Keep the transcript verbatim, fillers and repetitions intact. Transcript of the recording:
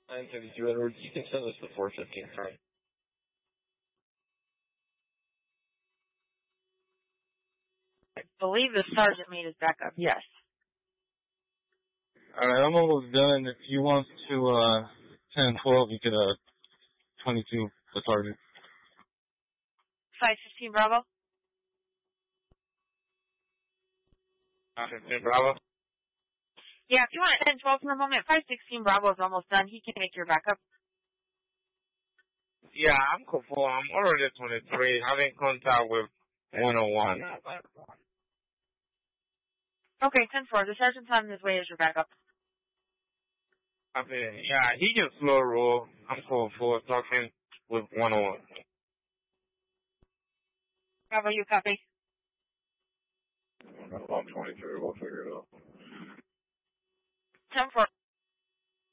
nine thirty-two Edwards, you can send us the four fifteen time. I believe the sergeant made his backup, yes. Alright, I'm almost done. If you want to, uh, ten twelve, you could, uh, twenty-two, the target. five fifteen Bravo? five fifteen Bravo? Yeah, if you want to ten twelve for a moment, five sixteen Bravo is almost done. He can make your backup. Yeah, I'm Kofor. I'm already twenty-three. Having contact with one oh one. Okay, ten four. The sergeant's on his way as your backup. Okay, yeah, he just slow roll. I'm Kofor talking with one oh one. Bravo, you copy? I'm twenty-three. We'll figure it out. ten four.